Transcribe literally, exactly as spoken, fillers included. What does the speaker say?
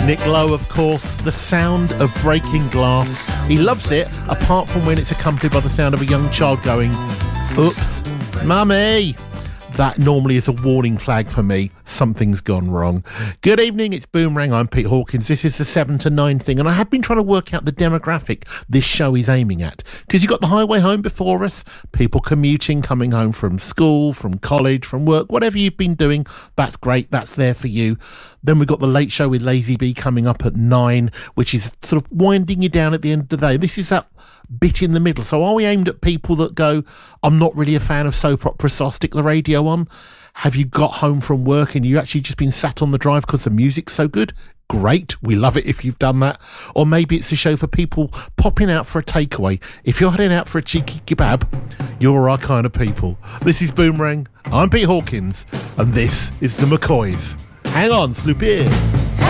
Nick Lowe, of course, the sound of breaking glass. He loves it, apart from when it's accompanied by the sound of a young child going, "Oops, mummy." That normally is a warning flag for me. Something's gone wrong. Good evening, it's Boomerang. I'm Pete Hawkins. This is the seven to nine thing, and I have been trying to work out the demographic this show is aiming at. Because you've got the highway home before us, people commuting, coming home from school, from college, from work, whatever you've been doing, that's great, that's there for you. Then we've got the late show with Lazy B coming up at nine, which is sort of winding you down at the end of the day. This is that bit in the middle. So are we aimed at people that go, I'm not really a fan of soap opera, so I'll stick the radio on? Have you got home from work and you actually just been sat on the drive because the music's so good? Great, we love it if you've done that. Or maybe it's a show for people popping out for a takeaway. If you're heading out for a cheeky kebab, you're our kind of people. This is Boomerang, I'm Pete Hawkins, and this is the McCoys. Hang on, Sloopy.